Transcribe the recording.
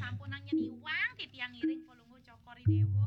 sampun nang nyeni uang titiang ngiring polongo cokori dewo.